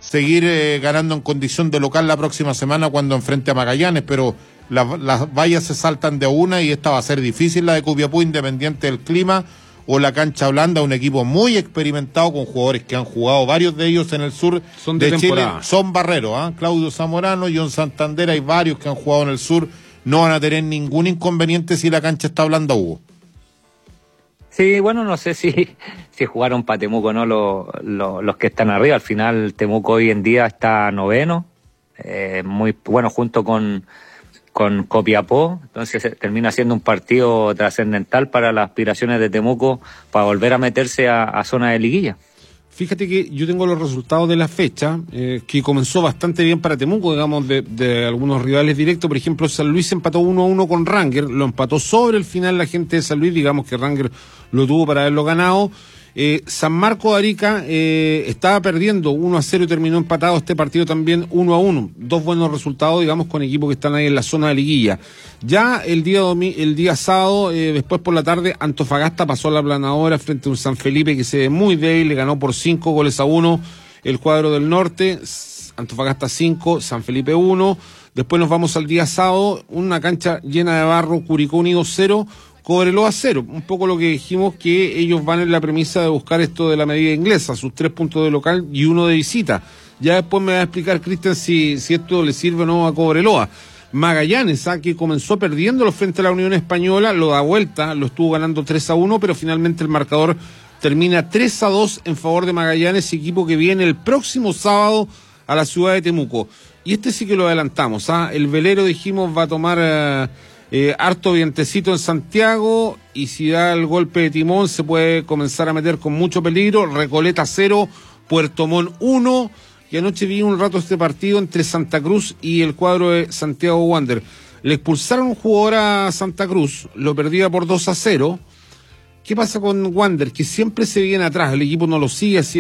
seguir ganando en condición de local la próxima semana cuando enfrente a Magallanes, pero las vallas se saltan de una y esta va a ser difícil, la de Copiapó, independiente del clima, o la cancha blanda, un equipo muy experimentado con jugadores que han jugado, varios de ellos en el sur son de Chile, son barreros, Claudio Zamorano, John Santander, hay varios que han jugado en el sur, no van a tener ningún inconveniente si la cancha está blanda, Hugo. Sí, bueno, no sé si jugaron para Temuco o no los que están arriba. Al final Temuco hoy en día está noveno, muy bueno, junto con Copiapó, entonces termina siendo un partido trascendental para las aspiraciones de Temuco para volver a meterse a zona de liguilla. Fíjate que yo tengo los resultados de la fecha, que comenzó bastante bien para Temuco, digamos, de algunos rivales directos. Por ejemplo, San Luis empató 1-1 con Ranger, lo empató sobre el final la gente de San Luis, digamos que Ranger lo tuvo para haberlo ganado. San Marcos de Arica estaba perdiendo 1-0 y terminó empatado este partido también 1-1. Dos buenos resultados, digamos, con equipos que están ahí en la zona de liguilla. Ya el día sábado, después por la tarde, Antofagasta pasó a la planadora frente a un San Felipe que se ve muy débil, le ganó por 5-1 el cuadro del norte. Antofagasta 5, San Felipe 1. Después nos vamos al día sábado, una cancha llena de barro, Curicó Unido 0. Cobreloa 0, un poco lo que dijimos, que ellos van en la premisa de buscar esto de la medida inglesa, sus 3 puntos de local y 1 de visita. Ya después me va a explicar, Cristian, si esto le sirve o no a Cobreloa. Magallanes, que comenzó perdiéndolo frente a la Unión Española, lo da vuelta, lo estuvo ganando 3-1, pero finalmente el marcador termina 3-2 en favor de Magallanes, equipo que viene el próximo sábado a la ciudad de Temuco. Y este sí que lo adelantamos, el velero, dijimos, va a tomar harto vientecito en Santiago, y si da el golpe de timón se puede comenzar a meter con mucho peligro. Recoleta 0, Puerto Montt 1, y anoche vi un rato este partido entre Santa Cruz y el cuadro de Santiago Wander. Le expulsaron un jugador a Santa Cruz, lo perdía por 2-0. ¿Qué pasa con Wander? Que siempre se viene atrás, el equipo no lo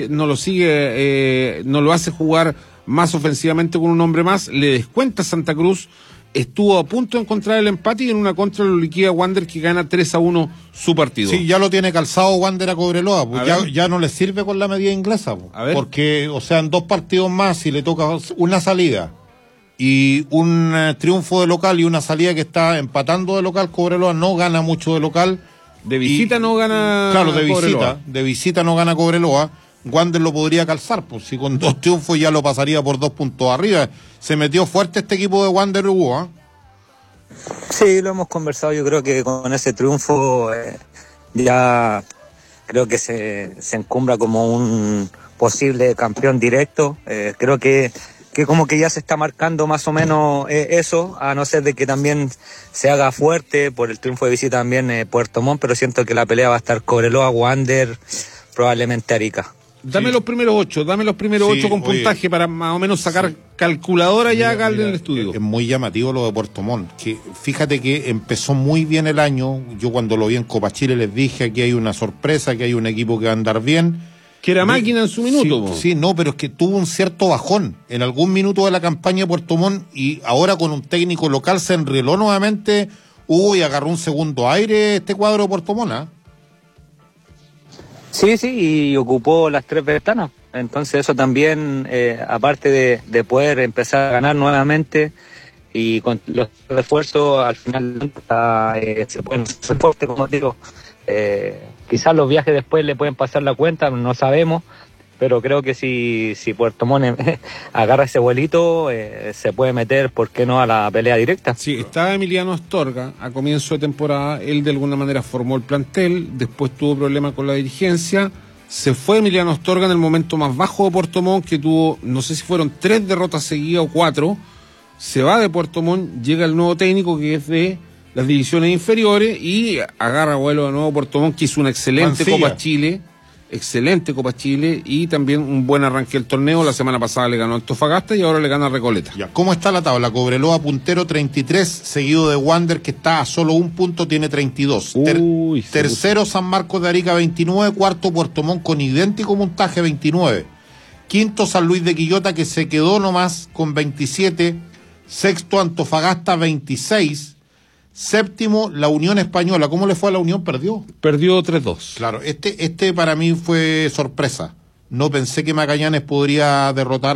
hace jugar más ofensivamente con un hombre más, le descuenta Santa Cruz. Estuvo a punto de encontrar el empate y en una contra lo liquida Wander, que gana 3-1 su partido. Sí, ya lo tiene calzado Wander a Cobreloa, pues ya no le sirve con la medida inglesa, pues, porque, o sea, en 2 partidos más, si le toca una salida y un triunfo de local y una salida que está empatando de local, Cobreloa no gana mucho de local. De visita no gana. Claro, de visita no gana Cobreloa. Wander lo podría calzar, pues si con 2 triunfos ya lo pasaría por 2 puntos arriba. Se metió fuerte este equipo de Wander, Hugo, Sí, lo hemos conversado, yo creo que con ese triunfo ya creo que se encumbra como un posible campeón directo. Creo que como que ya se está marcando más o menos eso, a no ser de que también se haga fuerte por el triunfo de visita también Puerto Montt, pero siento que la pelea va a estar Cobreloa, Wander, probablemente Arica. Dame los primeros 8 con puntaje para más o menos sacar calculadora ya acá en el estudio. Es muy llamativo lo de Puerto Montt, que fíjate que empezó muy bien el año. Yo cuando lo vi en Copa Chile les dije, aquí hay una sorpresa, que hay un equipo que va a andar bien. Que era máquina en su minuto. Sí, no, pero es que tuvo un cierto bajón en algún minuto de la campaña de Puerto Montt, y ahora con un técnico local se enrieló nuevamente, y agarró un segundo aire este cuadro de Puerto Montt, Sí, y ocupó las 3 ventanas. Entonces eso también, aparte de poder empezar a ganar nuevamente, y con los refuerzos al final se pueden hacer fuertes, como digo. Quizás los viajes después le pueden pasar la cuenta, no sabemos, pero creo que si Puerto Montt agarra ese vuelito, se puede meter, ¿por qué no?, a la pelea directa. Sí, estaba Emiliano Astorga a comienzo de temporada, él de alguna manera formó el plantel, después tuvo problemas con la dirigencia, se fue Emiliano Astorga en el momento más bajo de Puerto Montt, que tuvo, no sé si fueron 3 derrotas seguidas o 4, se va de Puerto Montt, llega el nuevo técnico que es de las divisiones inferiores y agarra vuelo de nuevo Puerto Montt, que hizo una excelente Copa Chile y también un buen arranque del torneo. La semana pasada le ganó a Antofagasta y ahora le gana a Recoleta. Ya, ¿cómo está la tabla? Cobreloa puntero 33, seguido de Wander, que está a solo 1 punto, tiene 32. Tercero San Marcos de Arica 29, cuarto Puerto Montt con idéntico puntaje 29. Quinto San Luis de Quillota, que se quedó nomás con 27. Sexto Antofagasta 26. Séptimo, la Unión Española. ¿Cómo le fue a la Unión? Perdió 3-2. Claro, este para mí fue sorpresa. No pensé que Magallanes podría derrotar